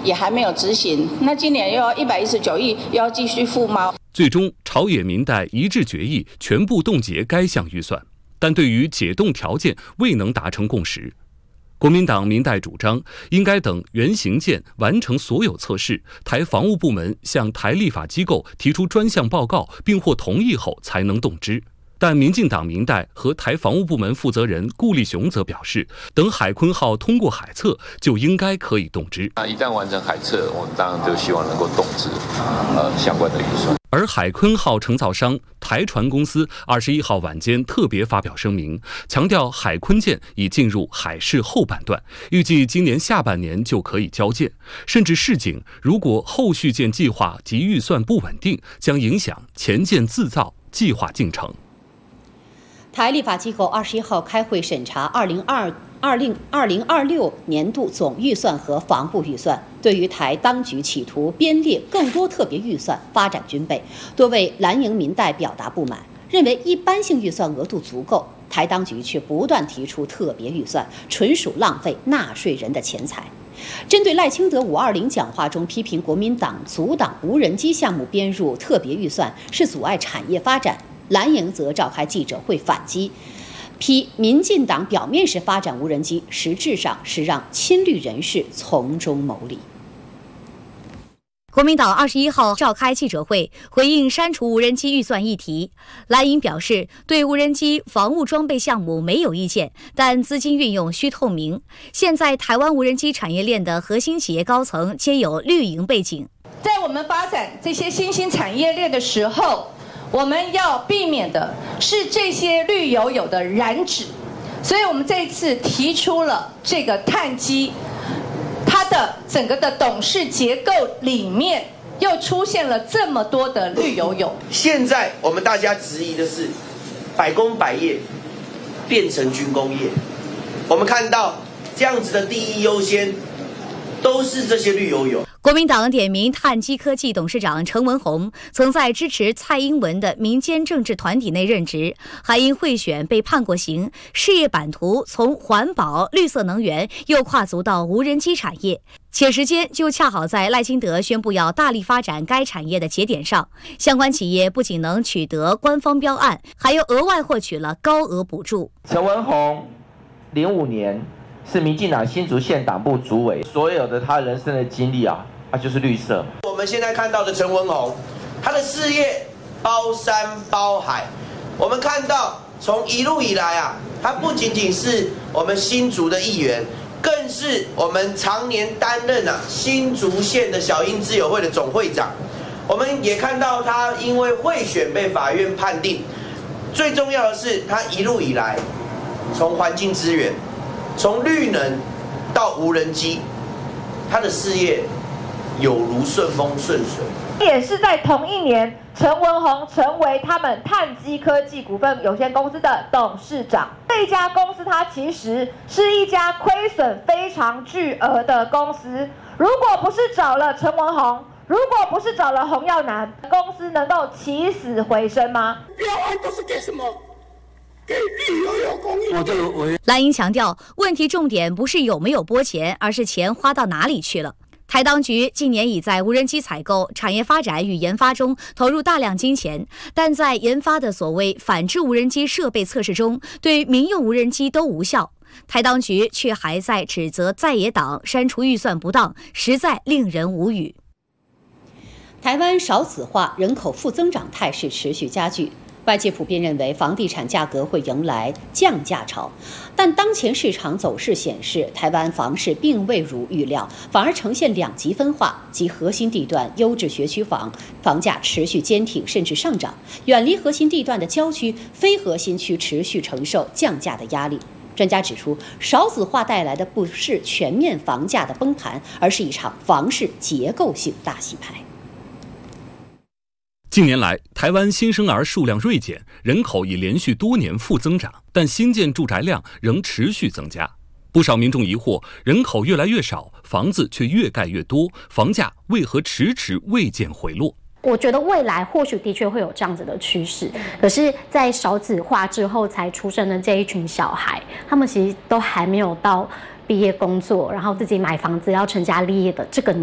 也还没有执行，那今年又要119亿，又要继续付吗？ 最终，朝野民代一致决议全部冻结该项预算，但对于解冻条件未能达成共识。国民党民代主张应该等原型舰完成所有测试，台防务部门向台立法机构提出专项报告并获同意后才能动之。但民进党民代和台防务部门负责人顾立雄则表示，等海鲲号通过海测就应该可以动之。 一旦完成海测，我们当然就希望能够动之相关的预算。 而海鲲号承造商台船公司21号晚间特别发表声明，强调海鲲舰已进入海试后半段，预计今年下半年就可以交舰，甚至示警，如果后续舰计划及预算不稳定，将影响前舰自造计划进程。 台立法机构21号开会审查2026年度总预算和防部预算，对于台当局企图编列更多特别预算发展军备，多位蓝营民代表达不满，认为一般性预算额度足够，台当局却不断提出特别预算，纯属浪费纳税人的钱财。针对赖清德520讲话中批评国民党阻挡无人机项目编入特别预算是阻碍产业发展，蓝营则召开记者会反击，批民进党表面是发展无人机，实质上是让亲绿人士从中牟利。 国民党21号召开记者会，回应删除无人机预算议题。蓝营表示，对无人机防务装备项目没有意见，但资金运用需透明。现在台湾无人机产业链的核心企业高层皆有绿营背景， 在我们发展这些新兴产业链的时候，我们要避免的是这些绿油油的燃脂，所以我们这一次提出了这个碳基，它的整个的董事结构里面又出现了这么多的绿油油。 现在我们大家质疑的是，百工百业变成军工业，我们看到这样子的第一优先都是这些绿油油。 国民党点名碳基科技董事长陈文宏曾在支持蔡英文的民间政治团体内任职，还因贿选被判过刑，事业版图从环保、绿色能源又跨足到无人机产业，且时间就恰好在赖清德宣布要大力发展该产业的节点上。相关企业不仅能取得官方标案，还又额外获取了高额补助。 陈文宏05年是民进党新竹县党部主委，所有的他人生的经历他就是绿色。 我们现在看到的陈文宏，他的事业包山包海。我们看到从一路以来他不仅仅是我们新竹的议员，更是我们常年担任新竹县的小英之友会的总会长。我们也看到他因为贿选被法院判定。最重要的是，他一路以来，从环境资源，从绿能到无人机，他的事业有如顺风顺水。 也是在同一年，陈文宏成为他们碳基科技股份有限公司的董事长。这家公司它其实是一家亏损非常巨额的公司。如果不是找了陈文宏，如果不是找了洪耀南，公司能够起死回生吗？ 标案都是给什么？给绿油油供应。 蓝营强调，问题重点不是有没有拨钱，而是钱花到哪里去了。台当局近年已在无人机采购、产业发展与研发中投入大量金钱，但在研发的所谓反制无人机设备测试中，对民用无人机都无效。台当局却还在指责在野党删除预算不当，实在令人无语。 台湾少子化、人口负增长态势持续加剧。外界普遍认为房地产价格会迎来降价潮，但当前市场走势显示，台湾房市并未如预料，反而呈现两极分化，即核心地段优质学区房价持续坚挺甚至上涨，远离核心地段的郊区、非核心区持续承受降价的压力。专家指出，少子化带来的不是全面房价的崩盘，而是一场房市结构性大洗牌。 近年来，台湾新生儿数量锐减，人口已连续多年负增长，但新建住宅量仍持续增加。不少民众疑惑，人口越来越少，房子却越盖越多，房价为何迟迟未见回落？ 我觉得未来或许的确会有这样子的趋势，可是在少子化之后才出生的这一群小孩，他们其实都还没有到毕业工作，然后自己买房子要成家立业的这个